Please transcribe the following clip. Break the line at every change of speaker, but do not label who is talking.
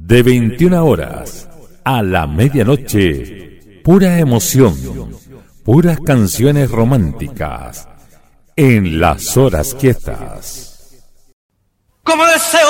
De 21 horas a la medianoche, pura emoción, puras canciones románticas, en las horas quietas.
Como deseo